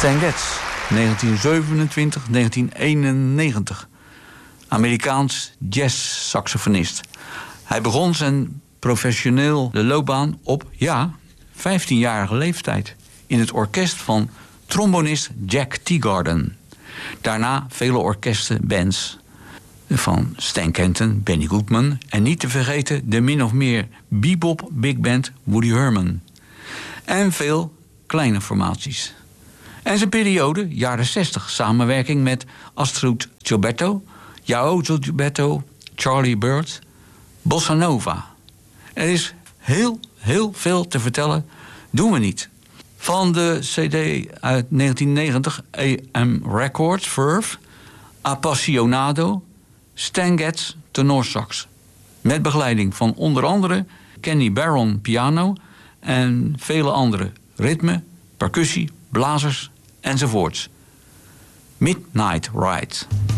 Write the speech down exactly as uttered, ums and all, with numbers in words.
Stan Getz, negentien zevenentwintig tot negentien eenennegentig. Amerikaans jazz-saxofonist. Hij begon zijn professionele loopbaan op, ja, vijftienjarige leeftijd in het orkest van trombonist Jack Teagarden. Daarna vele orkesten, bands van Stan Kenton, Benny Goodman en niet te vergeten de min of meer bebop big band Woody Herman. En veel kleine formaties. En zijn periode, jaren zestig, samenwerking met Astrud Gilberto, João Gilberto, Charlie Byrd, Bossa Nova. Er is heel, heel veel te vertellen, doen we niet. Van de cd uit negentien negentig, A M Records, Verve, Appassionado, Stan Getz, tenorsax. Met begeleiding van onder andere Kenny Barron, piano en vele andere. Ritme, percussie, blazers enzovoorts. Midnight Ride.